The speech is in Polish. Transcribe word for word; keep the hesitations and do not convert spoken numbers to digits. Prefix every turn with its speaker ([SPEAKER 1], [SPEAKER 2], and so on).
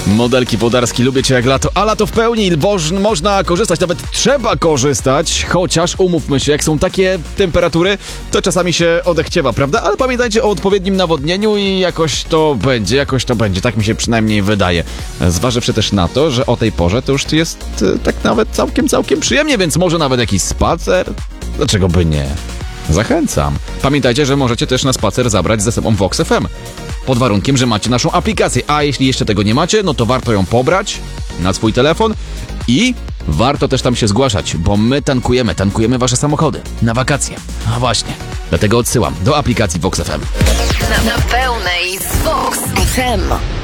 [SPEAKER 1] Modelki Włodarski, lubię cię jak lato, a lato w pełni, boż, można korzystać, nawet trzeba korzystać, chociaż umówmy się, jak są takie temperatury, to czasami się odechciewa, prawda? Ale pamiętajcie o odpowiednim nawodnieniu i jakoś to będzie, jakoś to będzie, tak mi się przynajmniej wydaje. Zważywszy też na to, że o tej porze to już jest e, tak nawet całkiem, całkiem przyjemnie, więc może nawet jakiś spacer? Dlaczego by nie? Zachęcam. Pamiętajcie, że możecie też na spacer zabrać ze sobą Vox F M. Pod warunkiem, że macie naszą aplikację. A jeśli jeszcze tego nie macie, no to warto ją pobrać na swój telefon i warto też tam się zgłaszać, bo my tankujemy, tankujemy wasze samochody na wakacje. A właśnie. Dlatego odsyłam do aplikacji Vox F M.
[SPEAKER 2] Na, na pełnej z Vox F M.